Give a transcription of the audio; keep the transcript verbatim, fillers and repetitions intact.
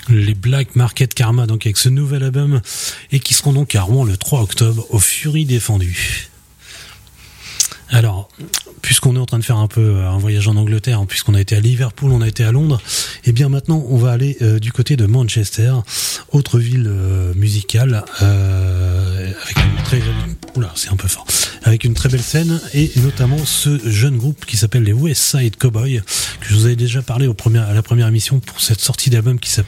les Black Market Karma, donc avec ce nouvel album, et qui seront donc à Rouen le trois octobre au Furie Défendue. Alors, puisqu'on est en train de faire un peu un voyage en Angleterre, puisqu'on a été à Liverpool, on a été à Londres, et bien maintenant on va aller euh, du côté de Manchester, autre ville euh, musicale, euh, avec une très, oula, c'est un peu fort, avec une très belle scène, et notamment ce jeune groupe qui s'appelle les West Side Cowboys, que je vous avais déjà parlé au premier, à la première émission pour cette sortie d'album qui s'appelle